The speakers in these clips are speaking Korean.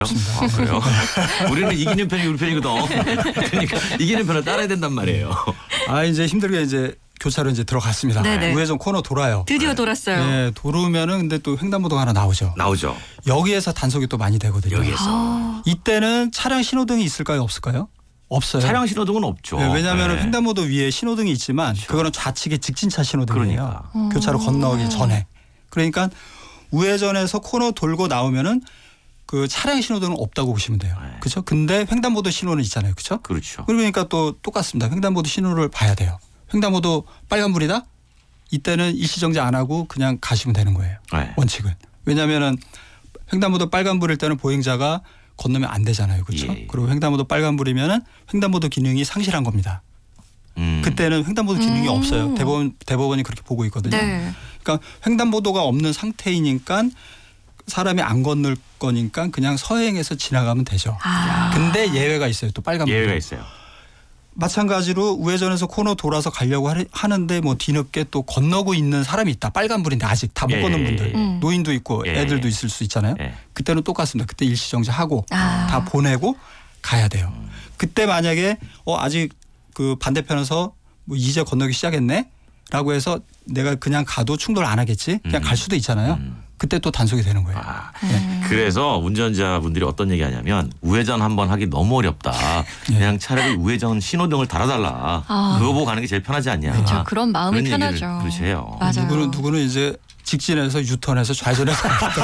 아, 그래요? 우리는 이기는 편이 우리 편이거든. 그러니까 이기는 편을 따라야 된단 말이에요. 아 이제 힘들게 이제 교차로 이제 들어갔습니다. 네네. 우회전 코너 돌아요. 드디어 돌았어요. 네, 돌으면은 근데 또 횡단보도가 하나 나오죠. 나오죠. 여기에서 단속이 또 많이 되거든요. 여기에서. 아, 이때는 차량 신호등이 있을까요, 없을까요? 없어요. 차량 신호등은 없죠. 네, 왜냐하면 네. 횡단보도 위에 신호등이 있지만 그렇죠. 그거는 좌측에 직진차 신호등이에요. 그러니까. 교차로 건너기 전에. 그러니까 우회전에서 코너 돌고 나오면은 그 차량 신호등은 없다고 보시면 돼요. 네. 그렇죠? 근데 횡단보도 신호는 있잖아요. 그렇죠? 그렇죠. 그러니까 또 똑같습니다. 횡단보도 신호를 봐야 돼요. 횡단보도 빨간불이다? 이때는 일시정지 안 하고 그냥 가시면 되는 거예요. 네. 원칙은. 왜냐하면은 횡단보도 빨간불일 때는 보행자가 건너면 안 되잖아요. 그렇죠? 예. 그리고 횡단보도 빨간불이면은 횡단보도 기능이 상실한 겁니다. 그때는 횡단보도 기능이 없어요. 대법원이 그렇게 보고 있거든요. 네. 그러니까 횡단보도가 없는 상태이니까 사람이 안 건널 거니까 그냥 서행해서 지나가면 되죠. 아. 근데 예외가 있어요. 또 빨간불. 예외가 있어요. 마찬가지로 우회전해서 코너 돌아서 가려고 하는데 뭐 뒤늦게 또 건너고 있는 사람이 있다. 빨간불인데 아직 다 못 예, 건넌 예, 분들. 예. 노인도 있고 예, 애들도 예. 있을 수 있잖아요. 예. 그때는 똑같습니다. 그때 일시정지하고 아. 다 보내고 가야 돼요. 그때 만약에 아직 그 반대편에서 뭐 이제 건너기 시작했네 라고 해서 내가 그냥 가도 충돌 안 하겠지. 그냥 갈 수도 있잖아요. 그때 또 단속이 되는 거예요. 아, 네. 그래서 운전자분들이 어떤 얘기 하냐면 우회전 한번 하기 너무 어렵다. 그냥 차라리 우회전 신호등을 달아달라. 아. 그거 보고 가는 게 제일 편하지 않냐. 그렇죠. 그런 마음이 그런 얘기를 편하죠. 그렇게 해요. 맞아요. 누구는 이제 직진해서 유턴해서 좌회전해서 가겠다.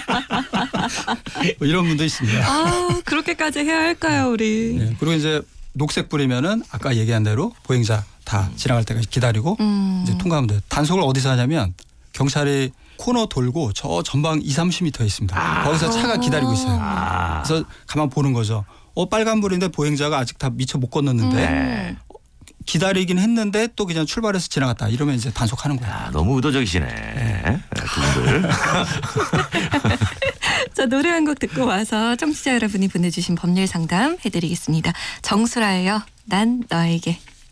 뭐 이런 분도 있습니다. 아, 그렇게까지 해야 할까요, 우리? 네. 그리고 이제 녹색 불이면은 아까 얘기한 대로 보행자 다 지나갈 때까지 기다리고 이제 통과하면 돼요. 단속을 어디서 하냐면 경찰이 코너 돌고 저 전방 20-30m에 있습니다. 거기서 차가 기다리고 있어요. 그래서 가만 보는 거죠. 빨간불인데 보행자가 아직 다 미처 못 건넜는데 네. 기다리긴 했는데 또 그냥 출발해서 지나갔다. 이러면 이제 단속하는 거예요. 아, 너무 의도적이시네. 두 분들. 자, 노래 한 곡 듣고 와서 청취자 여러분이 보내주신 법률 상담 해드리겠습니다. 정수라예요. 난 너에게.